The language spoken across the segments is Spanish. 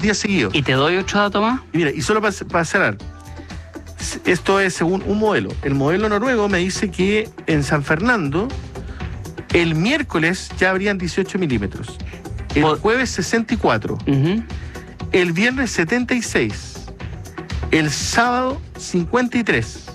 días seguidos. ¿Y te doy otro dato más? Y mira, y solo para cerrar, esto es según un modelo. El modelo noruego me dice que en San Fernando el miércoles ya habrían 18 milímetros, el jueves 64, el viernes 76, el sábado 53,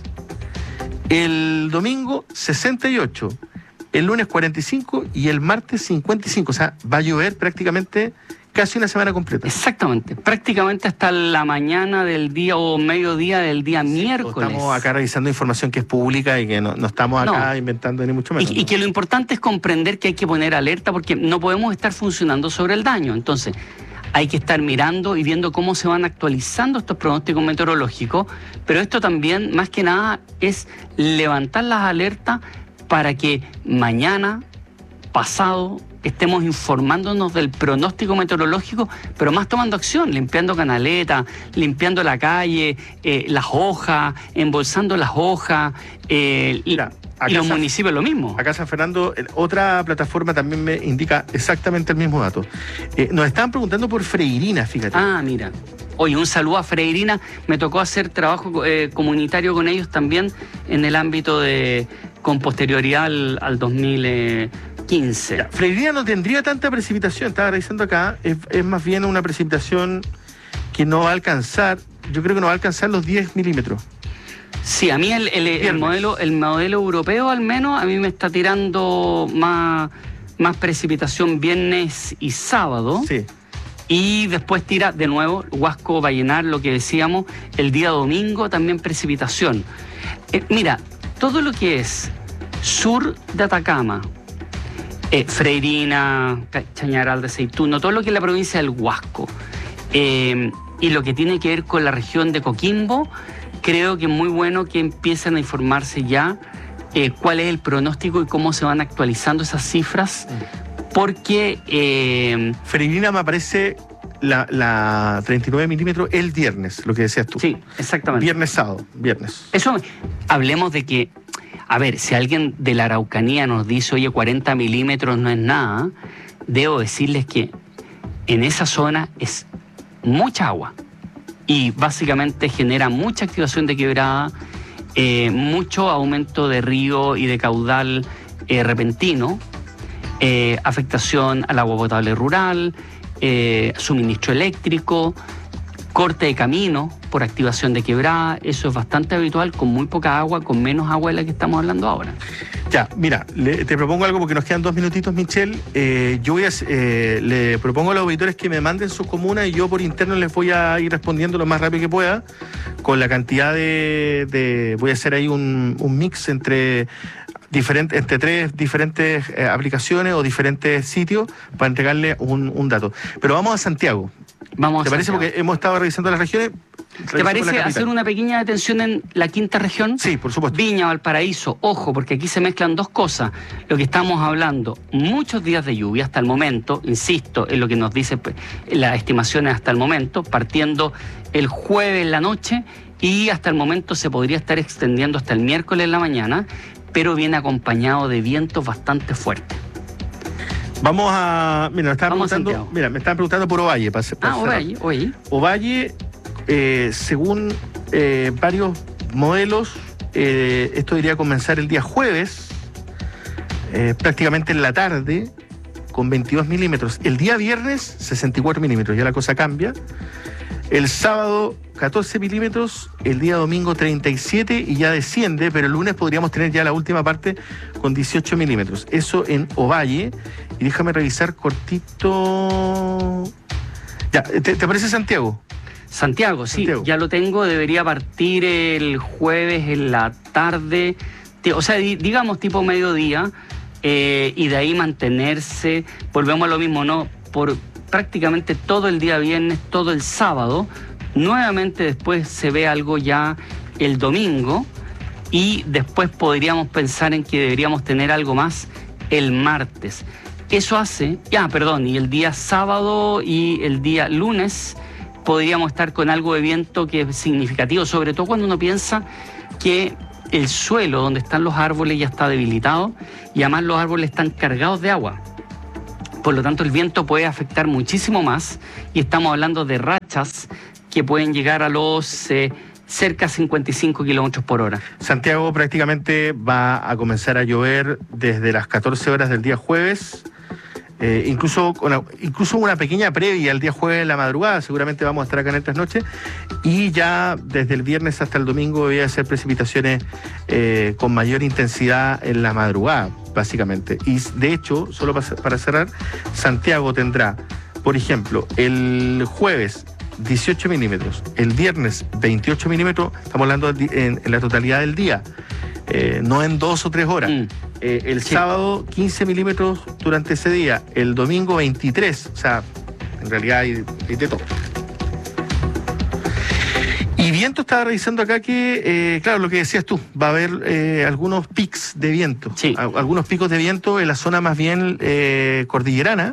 el domingo 68, el lunes 45 y el martes 55. O sea, va a llover prácticamente casi una semana completa. Exactamente, prácticamente hasta la mañana del día o mediodía del día miércoles. Estamos acá revisando información que es pública y que no estamos acá inventando ni mucho menos. Y que lo importante es comprender que hay que poner alerta porque no podemos estar funcionando sobre el daño. Entonces, hay que estar mirando y viendo cómo se van actualizando estos pronósticos meteorológicos, pero esto también, más que nada, es levantar las alertas para que mañana, pasado, estemos informándonos del pronóstico meteorológico, pero más tomando acción, limpiando canaletas, limpiando la calle, las hojas, embolsando las hojas, y los municipios lo mismo. Acá San Fernando, otra plataforma también me indica exactamente el mismo dato. Nos estaban preguntando por Freirina, fíjate. Ah, mira. Oye, un saludo a Freirina. Me tocó hacer trabajo comunitario con ellos también en el ámbito con posterioridad al 2015. Ya, Freirina no tendría tanta precipitación, estaba revisando acá, es más bien una precipitación que no va a alcanzar, yo creo que no va a alcanzar los 10 milímetros. Sí, a mí el modelo europeo al menos, a mí me está tirando más precipitación viernes y sábado. Sí. Y después tira de nuevo, Huasco va a llenar lo que decíamos, el día domingo también precipitación. Mira, todo lo que es sur de Atacama, Freirina, Chañaral de Seituno, todo lo que es la provincia del Huasco, y lo que tiene que ver con la región de Coquimbo, creo que es muy bueno que empiecen a informarse ya cuál es el pronóstico y cómo se van actualizando esas cifras, porque... Freirina me aparece la 39 milímetros el viernes, lo que decías tú. Sí, exactamente. Viernes, sábado, viernes. Eso, hablemos de que, a ver, si alguien de la Araucanía nos dice, oye, 40 milímetros no es nada, debo decirles que en esa zona es mucha agua. Y básicamente genera mucha activación de quebrada, mucho aumento de río y de caudal repentino, afectación al agua potable rural, suministro eléctrico, corte de camino por activación de quebrada. Eso es bastante habitual, con muy poca agua, con menos agua de la que estamos hablando ahora. Ya, mira, te propongo algo porque nos quedan 2 minutitos, Michelle. Yo le propongo a los auditores que me manden sus comunas y yo por interno les voy a ir respondiendo lo más rápido que pueda, con la cantidad voy a hacer ahí un mix entre 3 diferentes aplicaciones o diferentes sitios para entregarle un dato. Pero vamos a Santiago. ¿Te parece? Porque hemos estado revisando las regiones. ¿Te parece hacer una pequeña detención en la quinta región? Sí, por supuesto. Viña, Valparaíso, ojo, porque aquí se mezclan dos cosas. Lo que estamos hablando, muchos días de lluvia hasta el momento, insisto, en lo que nos dice las estimaciones hasta el momento, partiendo el jueves en la noche y hasta el momento se podría estar extendiendo hasta el miércoles en la mañana, pero viene acompañado de vientos bastante fuertes. Vamos a... Mira, me estaban preguntando por Ovalle. Ovalle, según varios modelos, esto debería comenzar el día jueves, prácticamente en la tarde, con 22 milímetros. El día viernes, 64 milímetros, ya la cosa cambia. El sábado, 14 milímetros, el día domingo 37 y ya desciende, pero el lunes podríamos tener ya la última parte con 18 milímetros. Eso en Ovalle. Y déjame revisar cortito. Ya, ¿te parece Santiago? Santiago, sí, ya lo tengo, debería partir el jueves en la tarde, o sea, digamos tipo mediodía, y de ahí mantenerse, volvemos a lo mismo, ¿no? Por prácticamente todo el día viernes, todo el sábado, nuevamente después se ve algo ya el domingo, y después podríamos pensar en que deberíamos tener algo más el martes. Eso hace, y el día sábado y el día lunes podríamos estar con algo de viento que es significativo, sobre todo cuando uno piensa que el suelo donde están los árboles ya está debilitado y además los árboles están cargados de agua. Por lo tanto, el viento puede afectar muchísimo más y estamos hablando de rachas rachas que pueden llegar a los cerca de 55 kilómetros por hora. Santiago prácticamente va a comenzar a llover desde las 14 horas del día jueves. Incluso una pequeña previa el día jueves en la madrugada, seguramente vamos a estar acá en estas noches, y ya desde el viernes hasta el domingo voy a hacer precipitaciones con mayor intensidad en la madrugada, básicamente. Y de hecho, solo para cerrar, Santiago tendrá, por ejemplo, el jueves 18 milímetros, el viernes 28 milímetros, estamos hablando en la totalidad del día, no en 2 o 3 horas. El sábado 15 milímetros durante ese día, el domingo 23, o sea, en realidad hay de todo. Y viento, estaba revisando acá que, claro, lo que decías tú, va a haber algunos pics de viento, algunos picos de viento en la zona más bien cordillerana.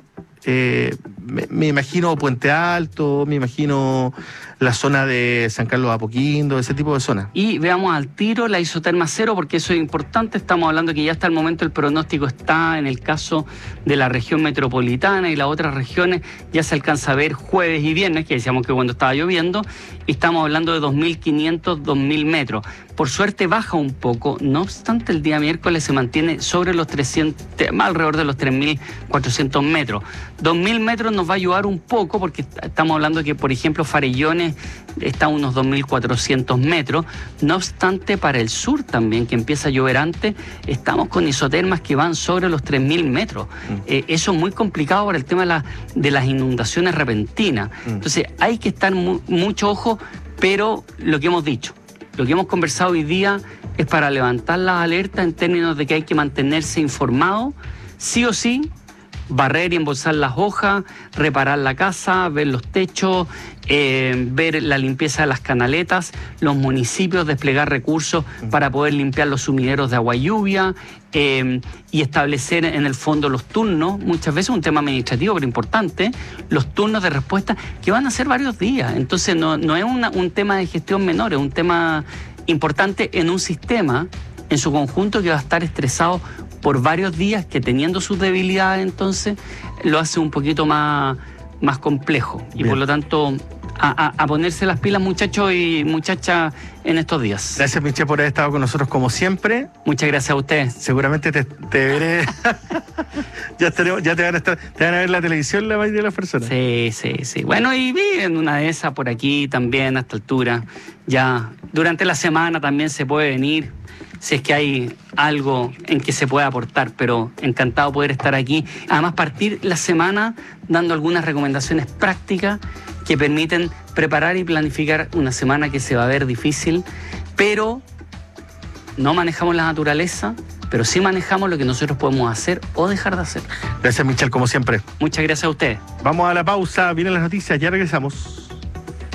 Me imagino Puente Alto, me imagino la zona de San Carlos de Apoquindo, ese tipo de zonas. Y veamos al tiro la isoterma cero, porque eso es importante. Estamos hablando que ya hasta el momento el pronóstico está en el caso de la región metropolitana, y las otras regiones ya se alcanza a ver jueves y viernes, que decíamos que cuando estaba lloviendo, y estamos hablando de 2.500, 2.000 metros. Por suerte baja un poco, no obstante el día miércoles se mantiene sobre los 300, alrededor de los 3.400 metros. 2.000 metros nos va a ayudar un poco, porque estamos hablando que, por ejemplo, Farellones está a unos 2.400 metros. No obstante, para el sur también, que empieza a llover antes, estamos con isotermas que van sobre los 3.000 metros. Eso es muy complicado por el tema de las inundaciones repentinas. Entonces hay que estar mucho ojo, pero lo que hemos dicho, lo que hemos conversado hoy día es para levantar las alertas en términos de que hay que mantenerse informado, sí o sí, barrer y embolsar las hojas, reparar la casa, ver los techos, ver la limpieza de las canaletas, los municipios desplegar recursos para poder limpiar los sumideros de agua y lluvia, y establecer en el fondo los turnos, muchas veces un tema administrativo pero importante, los turnos de respuesta que van a ser varios días. Entonces no es un tema de gestión menor, es un tema importante en un sistema en su conjunto que va a estar estresado por varios días, que teniendo sus debilidades entonces lo hace un poquito más complejo. Y por lo tanto a ponerse las pilas, muchachos y muchachas, en estos días. Gracias, Michel, por haber estado con nosotros como siempre. Muchas gracias a usted. Seguramente te veré. ya te van a ver la televisión la mayoría de las personas. Sí. Bueno, y en una de esas por aquí también a esta altura. Ya durante la semana también se puede venir, si es que hay algo en que se pueda aportar, pero encantado de poder estar aquí. Además, partir la semana dando algunas recomendaciones prácticas que permiten preparar y planificar una semana que se va a ver difícil, pero no manejamos la naturaleza, pero sí manejamos lo que nosotros podemos hacer o dejar de hacer. Gracias, Michel, como siempre. Muchas gracias a ustedes. Vamos a la pausa, vienen las noticias, ya regresamos.